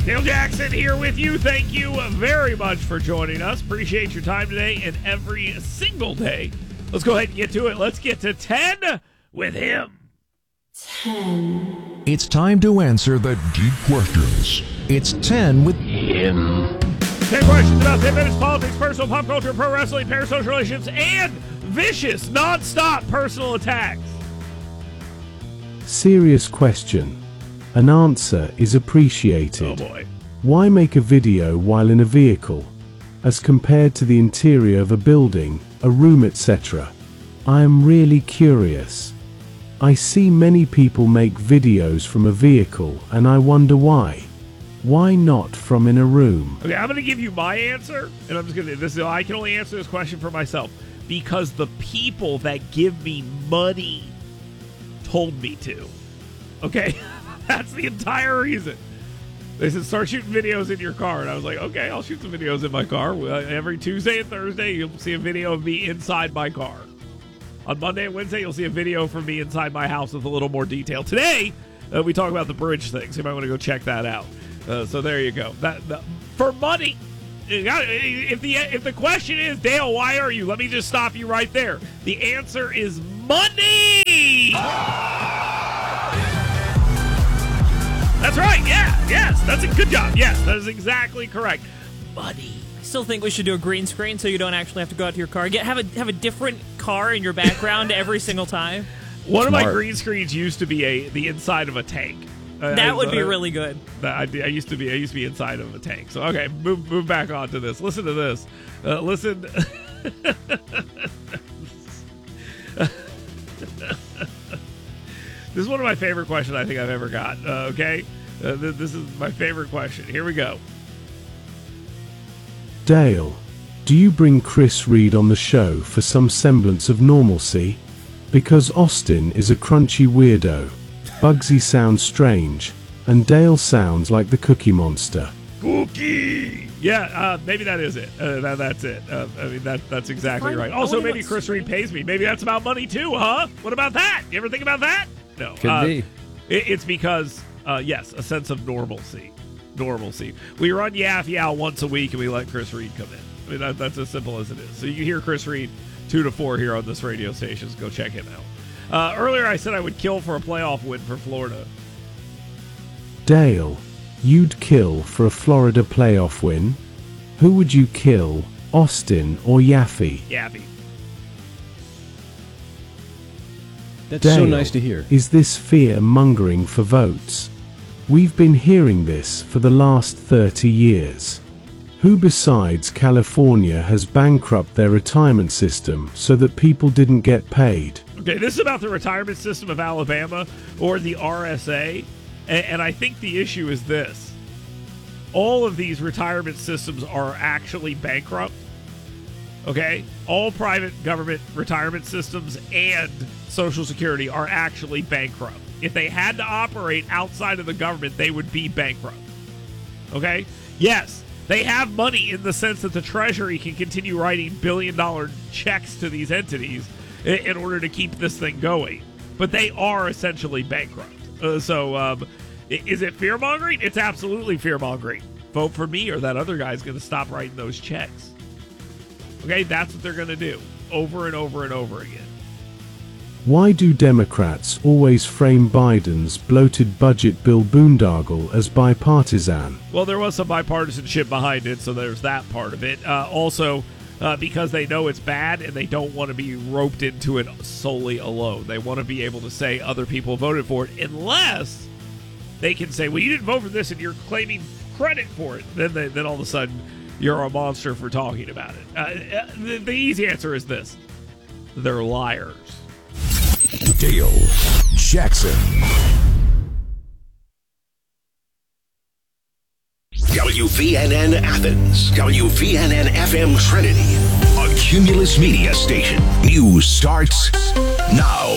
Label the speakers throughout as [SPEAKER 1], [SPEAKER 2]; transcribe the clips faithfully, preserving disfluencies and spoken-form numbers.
[SPEAKER 1] Dale Jackson here with you. Thank you very much for joining us. Appreciate your time today and every single day. Let's go ahead and get to it. Let's get to ten with him.
[SPEAKER 2] ten. It's time to answer the deep questions. It's ten with him.
[SPEAKER 1] ten questions about ten minutes, politics, personal, pop culture, pro wrestling, parasocial relationships, and vicious, non-stop personal attacks.
[SPEAKER 3] Serious question. An answer is appreciated.
[SPEAKER 1] Oh boy.
[SPEAKER 3] Why make a video while in a vehicle, as compared to the interior of a building, a room, et cetera? I am really curious. I see many people make videos from a vehicle and I wonder why. Why not from in a room?
[SPEAKER 1] Okay, I'm going to give you my answer, and I'm just going to, this is, I can only answer this question for myself, because the people that give me money told me to. Okay? That's the entire reason. They said, start shooting videos in your car. And I was like, okay, I'll shoot some videos in my car. Uh, every Tuesday and Thursday, you'll see a video of me inside my car. On Monday and Wednesday, you'll see a video from me inside my house with a little more detail. Today, uh, we talk about the bridge thing, so you might want to go check that out. Uh, so there you go. That, that For money, if the, if the question is, Dale, why are you? Let me just stop you right there. The answer is money! That's right, yeah, yes, that's a good job. Yes, that is exactly correct. Money.
[SPEAKER 4] I still think we should do a green screen so you don't actually have to go out to your car. Get have a have a different car in your background every single time.
[SPEAKER 1] One
[SPEAKER 5] Smart.
[SPEAKER 1] of my green screens used to be a the inside of a tank. Uh,
[SPEAKER 4] that would
[SPEAKER 1] uh,
[SPEAKER 4] be really good.
[SPEAKER 1] I, I used to be I used to be inside of a tank. So okay, move move back on to this. Listen to this. Uh, listen. This is one of my favorite questions I think I've ever got. Uh, okay, uh, th- this is my favorite question. Here we go.
[SPEAKER 3] Dale, do you bring Chris Reed on the show for some semblance of normalcy? Because Austin is a crunchy weirdo, Bugsy sounds strange, and Dale sounds like the Cookie Monster.
[SPEAKER 1] Cookie! Yeah, uh, maybe that is it. Uh, that, that's it. Uh, I mean, that, that's exactly right. Also, maybe Chris Reed pays me. Maybe that's about money too, huh? What about that? You ever think about that? No.
[SPEAKER 5] Could
[SPEAKER 1] uh,
[SPEAKER 5] be.
[SPEAKER 1] It, it's because, uh, yes, a sense of normalcy. Normalcy. We run Yaff Yow once a week, and we let Chris Reed come in. I mean, that, that's as simple as it is. So you hear Chris Reed two to four here on this radio station. So go check him out. Uh, earlier, I said I would kill for a playoff win for Florida.
[SPEAKER 3] Dale, you'd kill for a Florida playoff win? Who would you kill, Austin or Yaffe?
[SPEAKER 1] Yaffy.
[SPEAKER 5] That's
[SPEAKER 3] Dale,
[SPEAKER 5] so nice to hear.
[SPEAKER 3] Is this fear-mongering for votes? We've been hearing this for the last thirty years. Who besides California has bankrupted their retirement system so that people didn't get paid?
[SPEAKER 1] Okay, this is about the retirement system of Alabama, or the R S A, and, and I think the issue is this. All of these retirement systems are actually bankrupt. Okay? All private government retirement systems and Social Security are actually bankrupt. If they had to operate outside of the government, they would be bankrupt. Okay? Yes, they have money in the sense that the Treasury can continue writing billion-dollar checks to these entities in, in order to keep this thing going. But they are essentially bankrupt. Uh, so, um, is it fear-mongering? It's absolutely fear-mongering. Vote for me or that other guy's going to stop writing those checks. Okay, that's what they're going to do over and over and over again.
[SPEAKER 3] Why do Democrats always frame Biden's bloated budget bill boondoggle as bipartisan?
[SPEAKER 1] Well, there was some bipartisanship behind it, so there's that part of it. Uh, also, uh, because they know it's bad and they don't want to be roped into it solely alone. They want to be able to say other people voted for it, unless they can say, well, you didn't vote for this and you're claiming credit for it. Then they, then all of a sudden, you're a monster for talking about it. Uh, the, the easy answer is this. They're liars.
[SPEAKER 2] Dale Jackson.
[SPEAKER 6] W V N N Athens, W V N N F M Trinity, a Cumulus Media station. News starts now.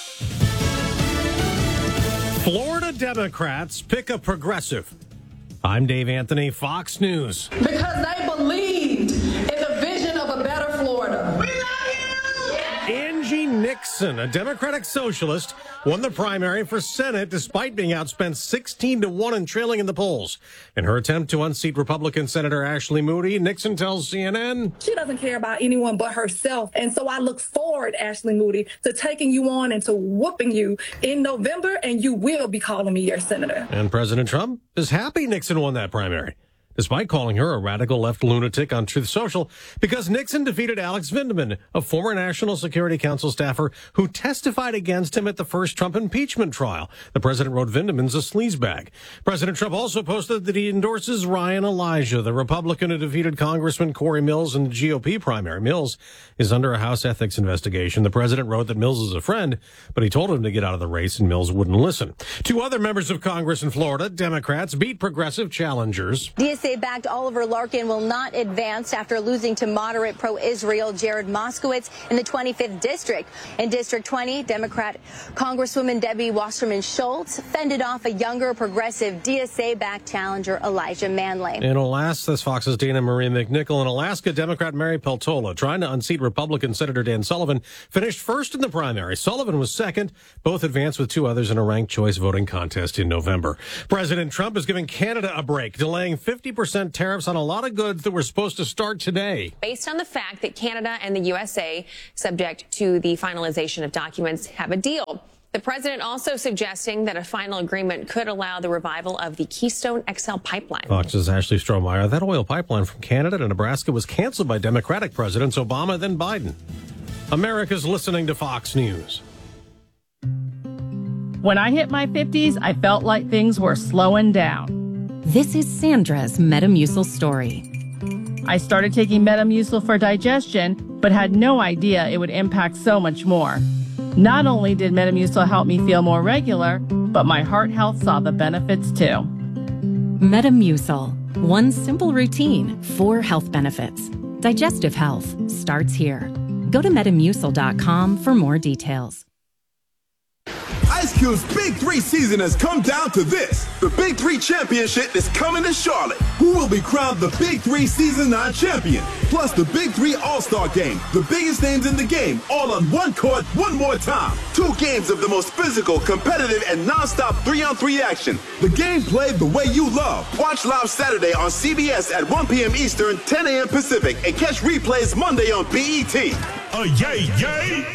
[SPEAKER 7] Florida Democrats pick a progressive. I'm Dave Anthony, Fox News.
[SPEAKER 8] Because they believed in the vision of a better Florida.
[SPEAKER 7] Angie Nix Nixon, a Democratic socialist, won the primary for Senate despite being outspent sixteen to one and trailing in the polls. In her attempt to unseat Republican Senator Ashley Moody, Nixon tells C N N,
[SPEAKER 8] she doesn't care about anyone but herself. And so I look forward, Ashley Moody, to taking you on and to whooping you in November, and you will be calling me your senator.
[SPEAKER 7] And President Trump is happy Nixon won that primary, despite calling her a radical left lunatic on Truth Social, because Nixon defeated Alex Vindman, a former National Security Council staffer who testified against him at the first Trump impeachment trial. The president wrote Vindman's a sleazebag. President Trump also posted that he endorses Ryan Elijah, the Republican who defeated Congressman Corey Mills in the G O P primary. Mills is under a House ethics investigation. The president wrote that Mills is a friend, but he told him to get out of the race, and Mills wouldn't listen. Two other members of Congress in Florida, Democrats, beat progressive challengers.
[SPEAKER 9] D S A-backed Oliver Larkin will not advance after losing to moderate pro-Israel Jared Moskowitz in the twenty-fifth district. In District twenty, Democrat Congresswoman Debbie Wasserman Schultz fended off a younger progressive D S A-backed challenger Elijah Manley.
[SPEAKER 7] In Alaska, that's Fox's Dana Marie McNichol. In Alaska, Democrat Mary Peltola, trying to unseat Republican Senator Dan Sullivan, finished first in the primary. Sullivan was second. Both advanced with two others in a ranked choice voting contest in November. President Trump is giving Canada a break, delaying fifty percent tariffs on a lot of goods that were supposed to start today.
[SPEAKER 10] Based on the fact that Canada and the U S A, subject to the finalization of documents, have a deal. The president also suggesting that a final agreement could allow the revival of the Keystone X L pipeline.
[SPEAKER 7] Fox's Ashley Strohmeyer. That oil pipeline from Canada to Nebraska was canceled by Democratic presidents Obama, then Biden. America's listening to Fox News.
[SPEAKER 11] When I hit my fifties, I felt like things were slowing down.
[SPEAKER 12] This is Sandra's Metamucil story.
[SPEAKER 11] I started taking Metamucil for digestion, but had no idea it would impact so much more. Not only did Metamucil help me feel more regular, but my heart health saw the benefits too.
[SPEAKER 12] Metamucil. One simple routine, four health benefits. Digestive health starts here. Go to metamucil dot com for more details.
[SPEAKER 13] Ice Cube's Big Three season has come down to this. The Big Three Championship is coming to Charlotte. Who will be crowned the Big Three Season nine champion? Plus the Big Three All-Star Game. The biggest names in the game, all on one court, one more time. Two games of the most physical, competitive, and non-stop three-on-three action. The game played the way you love. Watch live Saturday on C B S at one p.m. Eastern, ten a.m. Pacific, and catch replays Monday on B E T.
[SPEAKER 6] Oh, yay, yay!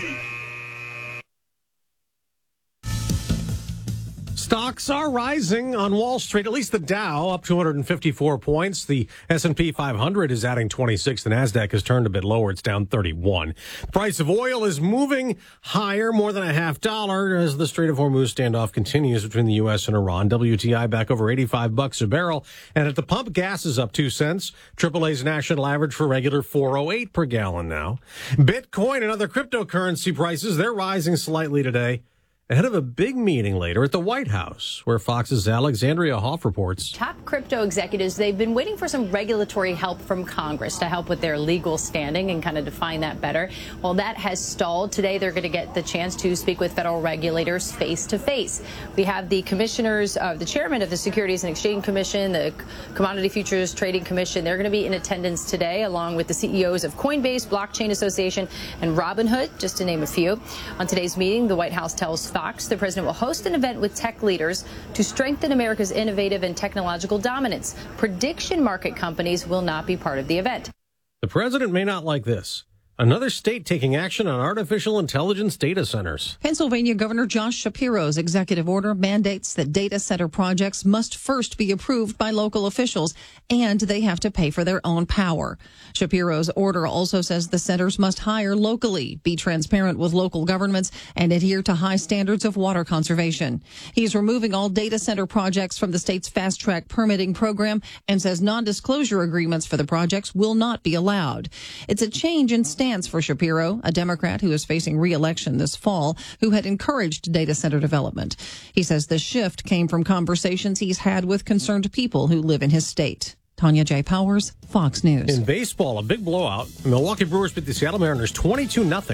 [SPEAKER 7] Stocks are rising on Wall Street, at least the Dow up two hundred fifty-four points. The S and P five hundred is adding twenty-six. The NASDAQ has turned a bit lower. It's down thirty-one. The price of oil is moving higher, more than a half dollar, as the Strait of Hormuz standoff continues between the U S and Iran. W T I back over eighty-five bucks a barrel. And at the pump, gas is up two cents. triple A's national average for regular four oh eight per gallon now. Bitcoin and other cryptocurrency prices, they're rising slightly today, ahead of a big meeting later at the White House, where Fox's Alexandria Hoff reports.
[SPEAKER 14] Top crypto executives, they've been waiting for some regulatory help from Congress to help with their legal standing and kind of define that better. Well, that has stalled. Today, they're going to get the chance to speak with federal regulators face to face. We have the commissioners, uh, the chairman of the Securities and Exchange Commission, the Commodity Futures Trading Commission. They're going to be in attendance today, along with the C E Os of Coinbase, Blockchain Association, and Robinhood, just to name a few. On today's meeting, the White House tells Fox the president will host an event with tech leaders to strengthen America's innovative and technological dominance. Prediction market companies will not be part of the event.
[SPEAKER 7] The president may not like this. Another state taking action on artificial intelligence data centers.
[SPEAKER 15] Pennsylvania Governor Josh Shapiro's executive order mandates that data center projects must first be approved by local officials, and they have to pay for their own power. Shapiro's order also says the centers must hire locally, be transparent with local governments, and adhere to high standards of water conservation. He's removing all data center projects from the state's fast-track permitting program and says non-disclosure agreements for the projects will not be allowed. It's a change in standards for Shapiro, a Democrat who is facing re-election this fall, who had encouraged data center development. He says the shift came from conversations he's had with concerned people who live in his state. Tanya J. Powers, Fox News.
[SPEAKER 7] In baseball, a big blowout. Milwaukee Brewers beat the Seattle Mariners twenty-two nothing.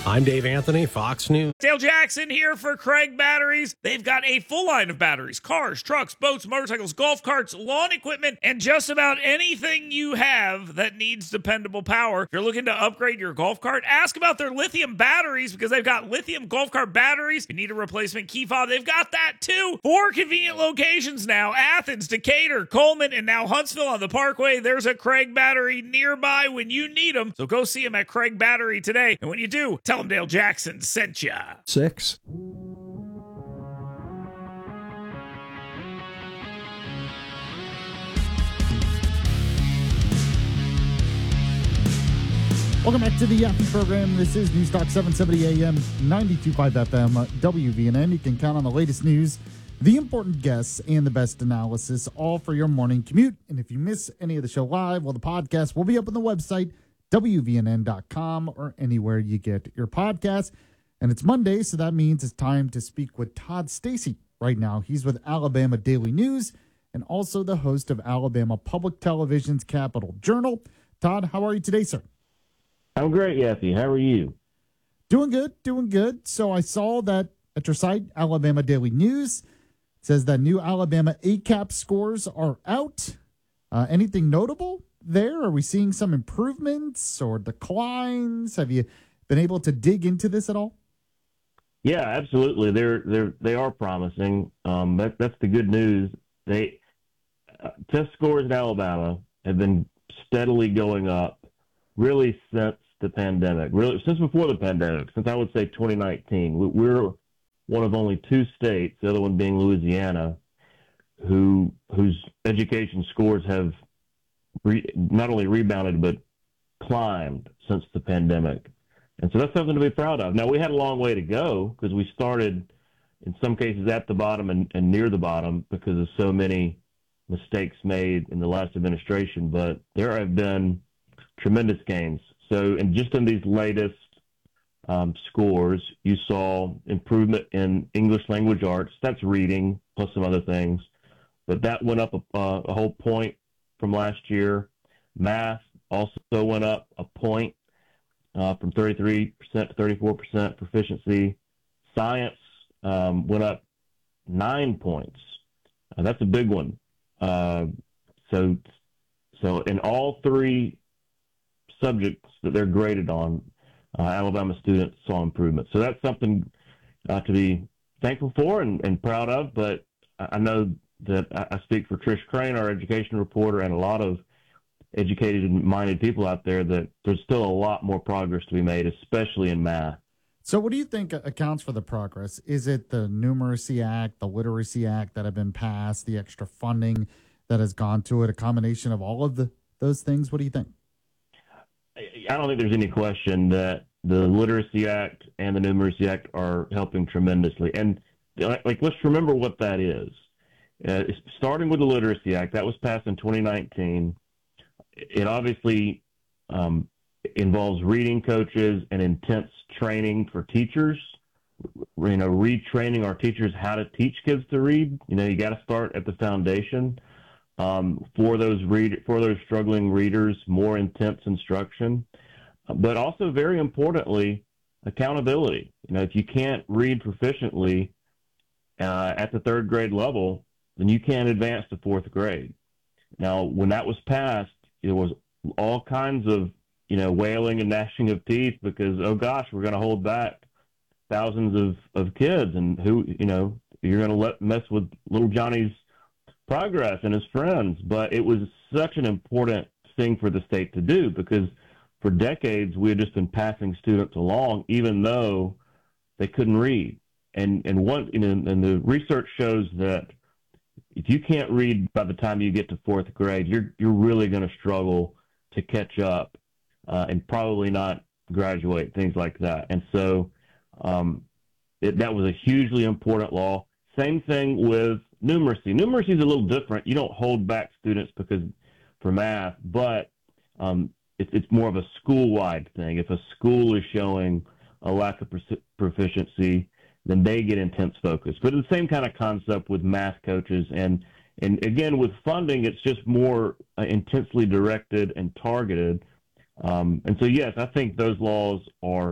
[SPEAKER 7] I'm Dave Anthony, Fox News.
[SPEAKER 1] Dale Jackson here for Craig Batteries. They've got a full line of batteries, cars, trucks, boats, motorcycles, golf carts, lawn equipment, and just about anything you have that needs dependable power. If you're looking to upgrade your golf cart, ask about their lithium batteries because they've got lithium golf cart batteries. If you need a replacement key fob, they've got that too. Four convenient locations now: Athens, Decatur, Coleman, and now Huntsville on the Parkway. There's a Craig Battery nearby when you need them. So go see them at Craig Battery today. And when you do, tell them Dale Jackson sent ya.
[SPEAKER 5] Six.
[SPEAKER 16] Welcome back to the Afternoon Program. This is News Talk seven seventy A M, ninety-two point five F M, W V N N. You can count on the latest news, the important guests, and the best analysis, all for your morning commute. And if you miss any of the show live, well, the podcast will be up on the website, W V N N dot com, or anywhere you get your podcasts. And it's Monday, so that means it's time to speak with Todd Stacy. Right now, he's with Alabama Daily News and also the host of Alabama Public Television's Capital Journal. Todd, how are you today, sir?
[SPEAKER 17] I'm great, Yeffy. How are you?
[SPEAKER 16] Doing good, doing good. So I saw that at your site, Alabama Daily News, it says that new Alabama A C A P scores are out. Uh, anything notable there? Are we seeing some improvements or declines? Have you been able to dig into this at all?
[SPEAKER 17] Yeah, absolutely. They're they're they are promising. Um, that, that's the good news. They uh, test scores in Alabama have been steadily going up, really since the pandemic. Really since before the pandemic. Since I would say twenty nineteen. We're one of only two states, the other one being Louisiana, who whose education scores have re, not only rebounded but climbed since the pandemic. And so that's something to be proud of. Now, we had a long way to go because we started, in some cases, at the bottom and, and near the bottom because of so many mistakes made in the last administration. But there have been tremendous gains. So, and just in these latest um, scores, you saw improvement in English language arts. That's reading plus some other things. But that went up a, uh, a whole point from last year. Math also went up a point. Uh, from thirty-three percent to thirty-four percent proficiency. Science um, went up nine points. Uh, that's a big one. Uh, so, so in all three subjects that they're graded on, uh, Alabama students saw improvement. So that's something uh, to be thankful for and, and proud of. But I know that I speak for Trish Crane, our education reporter, and a lot of educated and minded people out there that there's still a lot more progress to be made, especially in math.
[SPEAKER 16] So what do you think accounts for the progress? Is it the Numeracy Act, the Literacy Act that have been passed, the extra funding that has gone to it, a combination of all of the, those things? What do you think?
[SPEAKER 17] I don't think there's any question that the Literacy Act and the Numeracy Act are helping tremendously. And like, let's remember what that is. Uh, starting with the Literacy Act, that was passed in twenty nineteen. It obviously um, involves reading coaches and intense training for teachers, you know, retraining our teachers how to teach kids to read. You know, you got to start at the foundation. Um, for those read for those struggling readers, more intense instruction, but also very importantly, accountability. You know, if you can't read proficiently uh, at the third grade level, then you can't advance to fourth grade. Now, when that was passed, there was all kinds of, you know, wailing and gnashing of teeth because, oh gosh, we're going to hold back thousands of, of kids, and who, you know, you're going to let mess with little Johnny's progress and his friends. But it was such an important thing for the state to do because for decades we had just been passing students along, even though they couldn't read. And and one, you know, and the research shows that if you can't read by the time you get to fourth grade, you're you're really going to struggle to catch up uh, and probably not graduate, things like that. And so um, it, that was a hugely important law. Same thing with numeracy. Numeracy is a little different. You don't hold back students because for math, but um, it, it's more of a school-wide thing. If a school is showing a lack of proficiency, then they get intense focus. But it's the same kind of concept with math coaches. And, and again, with funding, it's just more uh, intensely directed and targeted. Um, and so, yes, I think those laws are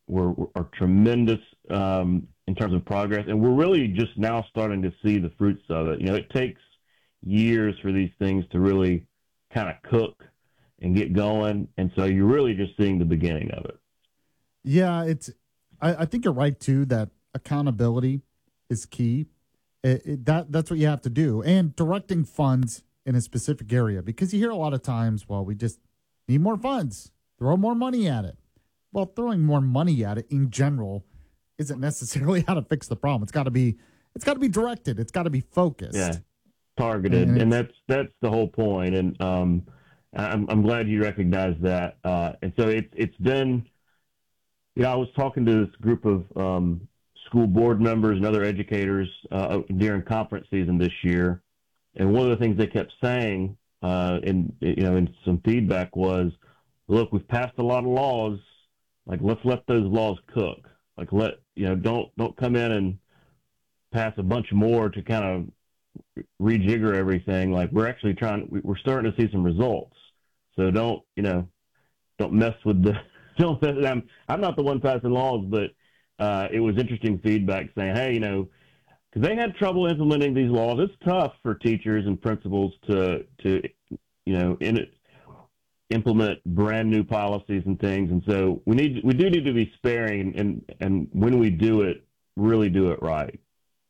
[SPEAKER 17] were, were are tremendous um, in terms of progress, and we're really just now starting to see the fruits of it. You know, it takes years for these things to really kind of cook and get going, and so you're really just seeing the beginning of it.
[SPEAKER 16] Yeah, it's. I, I think you're right too that accountability is key. It, it, that that's what you have to do, and directing funds in a specific area, because you hear a lot of times, well, we just need more funds, throw more money at it. Well, throwing more money at it in general isn't necessarily how to fix the problem. It's got to be, it's got to be directed. It's got to be focused.
[SPEAKER 17] Yeah, targeted, and, and that's that's the whole point. And um, I'm I'm glad you recognize that. Uh, and so it's it's been, you know, I was talking to this group of um, school board members and other educators uh, during conference season this year, and one of the things they kept saying, uh, in you know, in some feedback was, look, we've passed a lot of laws. Like, let's let those laws cook. Like, let, you know, don't, don't come in and pass a bunch more to kind of rejigger everything. Like, we're actually trying, we're starting to see some results. So don't, you know, don't mess with the, don't, I'm, I'm not the one passing laws, but uh, it was interesting feedback saying, hey, you know, because they had trouble implementing these laws. It's tough for teachers and principals to, to, you know, in it, implement brand new policies and things, and so we need we do need to be sparing, and and when we do it, really do it right.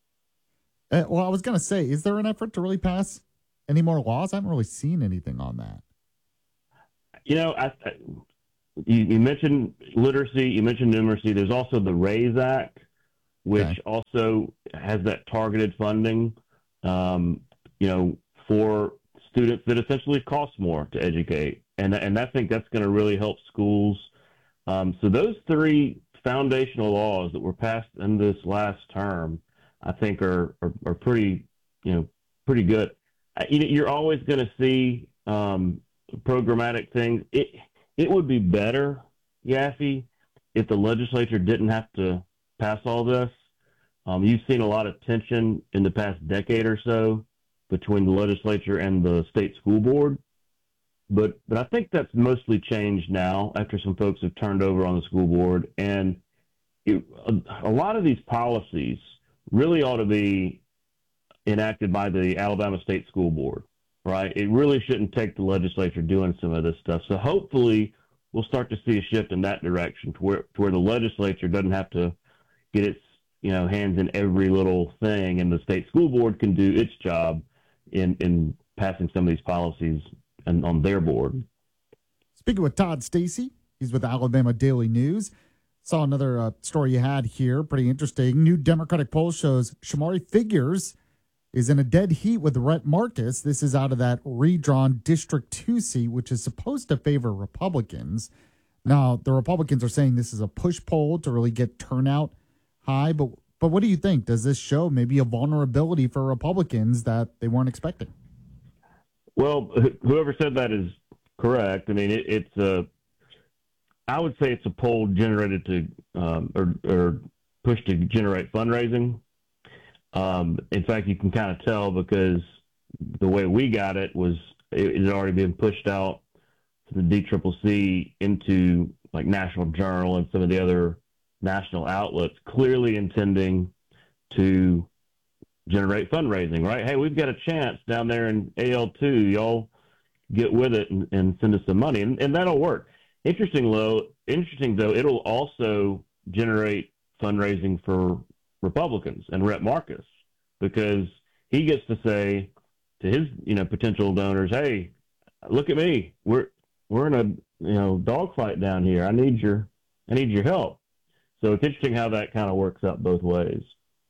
[SPEAKER 16] Uh, well, I was going to say, is there an effort to really pass any more laws? I haven't really seen anything on that.
[SPEAKER 17] You know, I, I you, you mentioned literacy, you mentioned numeracy. There's also the RAISE Act, which okay. also has that targeted funding, um, you know, for students that essentially cost more to educate. And, and I think that's going to really help schools. Um, so those three foundational laws that were passed in this last term, I think are, are, are pretty, you know, pretty good. You're always going to see um, programmatic things. It, it would be better, Yaffe, if the legislature didn't have to pass all this. Um, you've seen a lot of tension in the past decade or so between the legislature and the state school board. But but I think that's mostly changed now after some folks have turned over on the school board. And it, a, a lot of these policies really ought to be enacted by the Alabama State School Board, right? It really shouldn't take the legislature doing some of this stuff. So hopefully we'll start to see a shift in that direction to where, to where the legislature doesn't have to get its you know hands in every little thing, and the state school board can do its job in, in passing some of these policies and on their board.
[SPEAKER 16] Speaking with Todd Stacy, he's with Alabama Daily News. Saw another uh, story you had here, pretty interesting. New Democratic poll shows Shamari Figures is in a dead heat with Rhett Marcus. This is out of that redrawn District two seat, which is supposed to favor Republicans. Now, the Republicans are saying this is a push poll to really get turnout high, but but what do you think? Does this show maybe a vulnerability for Republicans that they weren't expecting?
[SPEAKER 17] Well, whoever said that is correct. I mean, it, it's a, I would say it's a poll generated to, um, or, or pushed to generate fundraising. Um, in fact, you can kind of tell because the way we got it was it, it had already been pushed out to the D C C C into like National Journal and some of the other national outlets, clearly intending to generate fundraising, right? Hey, we've got a chance down there in A L two. Y'all get with it and, and send us some money, and, and that'll work. Interesting, though. Interesting though, it'll also generate fundraising for Republicans and Rhett Marcus, because he gets to say to his you know potential donors, "Hey, look at me. We're we're in a you know dogfight down here. I need your I need your help." So it's interesting how that kind of works out both ways.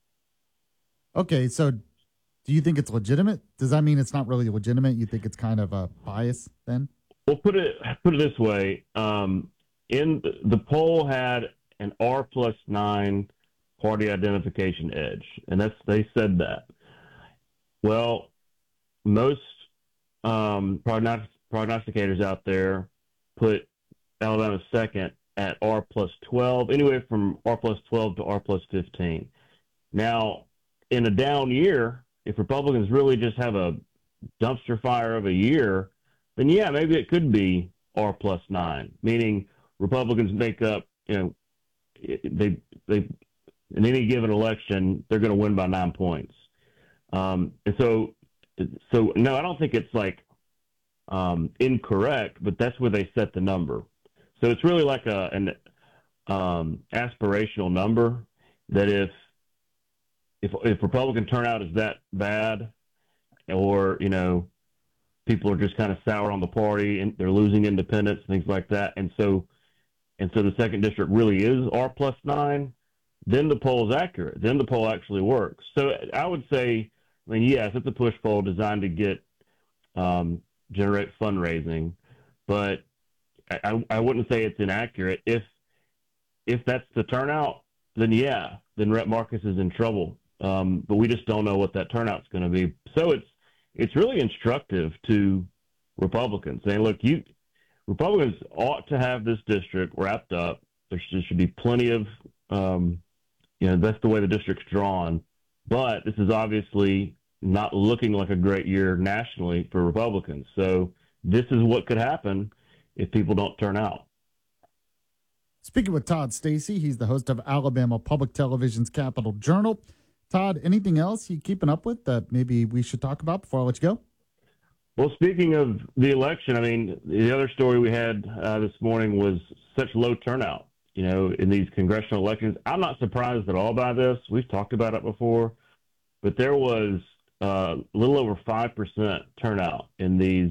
[SPEAKER 16] Okay, so do you think it's legitimate? Does that mean it's not really legitimate? You think it's kind of a bias then?
[SPEAKER 17] Well, put it put it this way: um, in the, the poll had an R plus nine party identification edge, and that's they said that. Well, most um, prognost- prognosticators out there put Alabama second at R plus twelve, anywhere from R plus twelve to R plus fifteen. Now, in a down year, if Republicans really just have a dumpster fire of a year, then yeah, maybe it could be R plus nine, meaning Republicans make up, you know, they they in any given election they're going to win by nine points. Um, and so so no, I don't think it's like um, incorrect, but that's where they set the number. So it's really like a an um, aspirational number that if if if Republican turnout is that bad, or you know people are just kind of sour on the party and they're losing independents, things like that, and so and so the second district really is R plus nine, then the poll is accurate. Then the poll actually works. So I would say, I mean, yes, it's a push poll designed to get um, generate fundraising, but I, I wouldn't say it's inaccurate. If if that's the turnout, then yeah, then Rep Marcus is in trouble. Um, but we just don't know what that turnout's going to be. So it's it's really instructive to Republicans saying, look, you Republicans ought to have this district wrapped up. There should, there should be plenty of, um, you know, that's the way the district's drawn. But this is obviously not looking like a great year nationally for Republicans. So this is what could happen if people don't turn out.
[SPEAKER 16] Speaking with Todd Stacy, he's the host of Alabama Public Television's Capitol Journal. Todd, anything else you keeping up with that maybe we should talk about before I let you go?
[SPEAKER 17] Well, speaking of the election, I mean, the other story we had uh, this morning was such low turnout, you know, in these congressional elections. I'm not surprised at all by this. We've talked about it before, but there was uh, a little over five percent turnout in these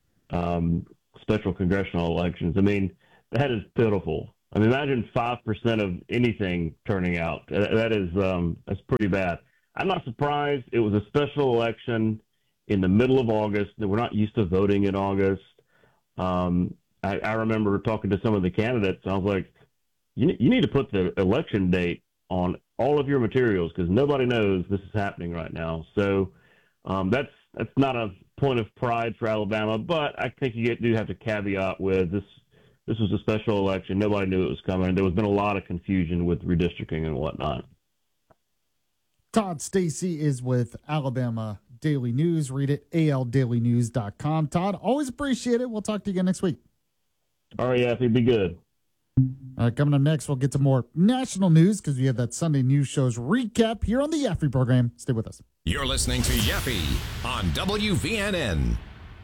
[SPEAKER 17] um, special congressional elections. I mean, that is pitiful. I mean, imagine five percent of anything turning out. That is um, that's pretty bad. I'm not surprised. It was a special election in the middle of August. We're not used to voting in August. Um, I, I remember talking to some of the candidates, and I was like, you, you need to put the election date on all of your materials because nobody knows this is happening right now. So um, that's that's not a point of pride for Alabama, but I think you do have to caveat with this. This was a special election. Nobody knew it was coming. There was been a lot of confusion with redistricting and whatnot.
[SPEAKER 16] Todd Stacy is with Alabama Daily News. Read it, A L daily news dot com. Todd, always appreciate it. We'll talk to you again next week.
[SPEAKER 17] All right, yeah, it'd be good.
[SPEAKER 16] All right, coming up next, we'll get to more national news because we have that Sunday News Show's recap here on the Yaffe program. Stay with us.
[SPEAKER 6] You're listening to Yaffe on W V N N.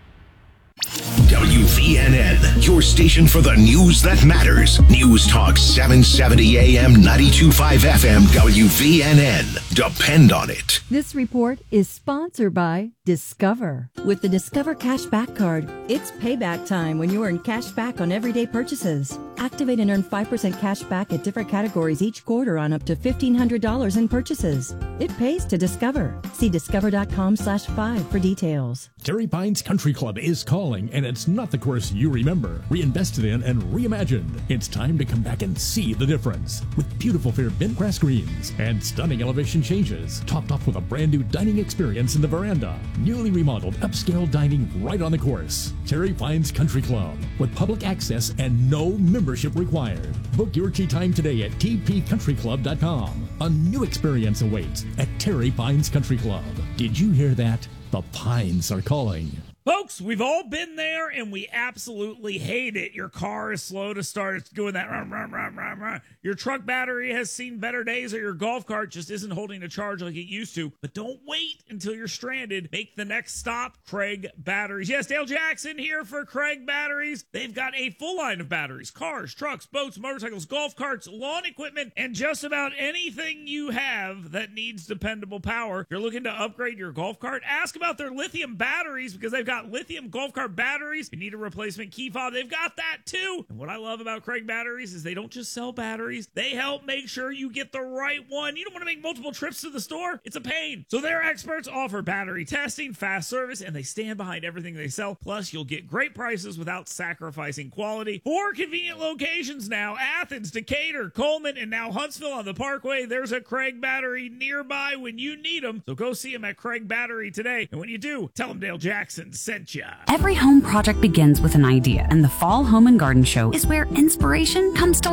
[SPEAKER 6] W V N N, your station for the news that matters. News Talk seven seventy A M, ninety-two point five F M, W V N N. Depend on it.
[SPEAKER 18] This report is sponsored by Discover. With the Discover Cashback Card, it's payback time when you earn cash back on everyday purchases. Activate and earn five percent cash back at different categories each quarter on up to fifteen hundred dollars in purchases. It pays to Discover. See discover.com slash five for details.
[SPEAKER 19] Terry Pines Country Club is calling, and it's not the course you remember. Reinvested in and reimagined. It's time to come back and see the difference. With beautiful fair bent grass greens and stunning elevation changes, topped off with a brand new dining experience in the veranda. Newly remodeled upscale dining right on the course. Terry Pines Country Club with public access and no membership required. Book your tea time today at t p country club dot com. A new experience awaits at Terry Pines Country Club. Did you hear that? The Pines are calling.
[SPEAKER 1] Folks, we've all been there, and we absolutely hate it. Your car is slow to start. It's doing that. Rah, rah, rah, rah, rah. Your truck battery has seen better days, or your golf cart just isn't holding a charge like it used to. But don't wait until you're stranded. Make the next stop, Craig Batteries. Yes, Dale Jackson here for Craig Batteries. They've got a full line of batteries, cars, trucks, boats, motorcycles, golf carts, lawn equipment, and just about anything you have that needs dependable power. If you're looking to upgrade your golf cart, ask about their lithium batteries because they've got lithium golf cart batteries. If you need a replacement key fob, they've got that too. And what I love about Craig Batteries is they don't just sell batteries. They help make sure you get the right one. You don't want to make multiple trips to the store. It's a pain. So their experts offer battery testing, fast service, and they stand behind everything they sell. Plus, you'll get great prices without sacrificing quality. Four convenient locations now: Athens, Decatur, Coleman, and now Huntsville on the Parkway. There's a Craig Battery nearby when you need them. So go see them at Craig Battery today. And when you do, tell them Dale Jackson sent you.
[SPEAKER 20] Every home project begins with an idea, and the Fall Home and Garden Show is where inspiration comes to life.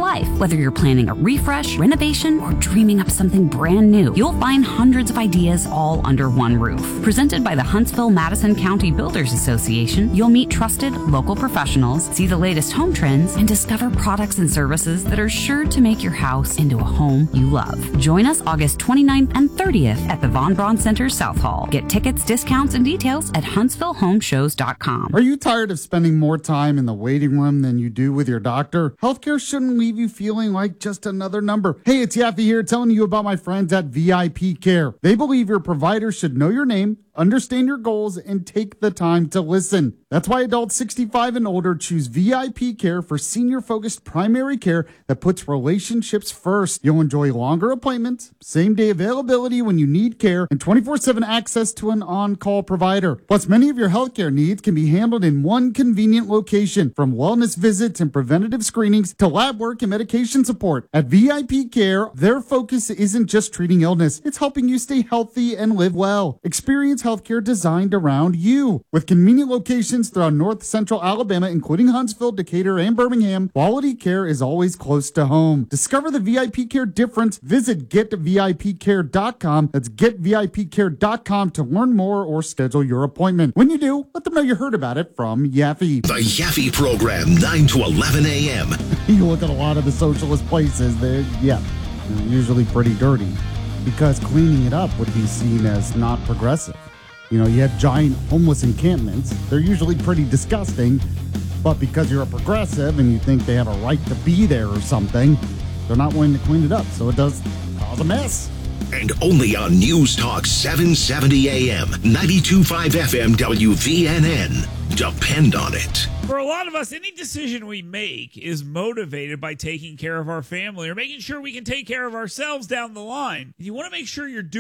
[SPEAKER 20] Whether you're planning a refresh, renovation, or dreaming up something brand new, you'll find hundreds of ideas all under one roof. Presented by the Huntsville-Madison County Builders Association, you'll meet trusted local professionals, see the latest home trends, and discover products and services that are sure to make your house into a home you love. Join us August twenty-ninth and thirtieth at the Von Braun Center South Hall. Get tickets, discounts, and details at huntsville home shows dot com.
[SPEAKER 16] Are you tired of spending more time in the waiting room than you do with your doctor? Healthcare shouldn't leave you feeling like just another number. Hey, it's Yaffe here telling you about my friends at V I P Care. They believe your provider should know your name, understand your goals, and take the time to listen. That's why adults sixty-five and older choose V I P Care for senior-focused primary care that puts relationships first. You'll enjoy longer appointments, same-day availability when you need care, and twenty-four seven access to an on-call provider. Plus, many of your healthcare needs can be handled in one convenient location, from wellness visits and preventative screenings to lab work and medication support. At V I P Care, their focus isn't just treating illness, it's helping you stay healthy and live well. Experience healthcare designed around you. With convenient locations throughout North Central Alabama, including Huntsville, Decatur, and Birmingham, quality care is always close to home. Discover the V I P Care difference. Visit get V I P care dot com. That's get V I P care dot com to learn more or schedule your appointment. When you do, let them know you heard about it from Yaffe.
[SPEAKER 6] The Yaffe Program, nine to eleven a.m.
[SPEAKER 16] You look at a lot of the socialist places, they're, yeah, they're usually pretty dirty because cleaning it up would be seen as not progressive. You know, you have giant homeless encampments. They're usually pretty disgusting, but because you're a progressive and you think they have a right to be there or something, they're not willing to clean it up. So it does cause a mess.
[SPEAKER 6] And only on News Talk seven seventy A M, ninety-two point five F M W V N N. Depend on it.
[SPEAKER 1] For a lot of us, any decision we make is motivated by taking care of our family or making sure we can take care of ourselves down the line. You want to make sure you're doing